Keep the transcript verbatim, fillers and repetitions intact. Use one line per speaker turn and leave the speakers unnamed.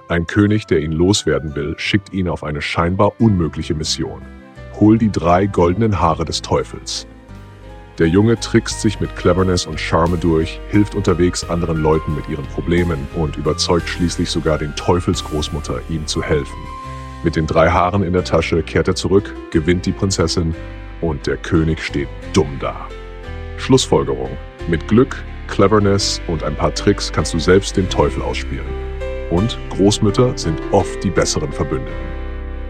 Ein König, der ihn loswerden will, schickt ihn auf eine scheinbar unmögliche Mission. Hol die drei goldenen Haare des Teufels. Der Junge trickst sich mit Cleverness und Charme durch, hilft unterwegs anderen Leuten mit ihren Problemen und überzeugt schließlich sogar den Teufelsgroßmutter, ihm zu helfen. Mit den drei Haaren in der Tasche kehrt er zurück, gewinnt die Prinzessin und der König steht dumm da. Schlussfolgerung: Mit Glück, Cleverness und ein paar Tricks kannst du selbst den Teufel ausspielen. Und Großmütter sind oft die besseren Verbündeten.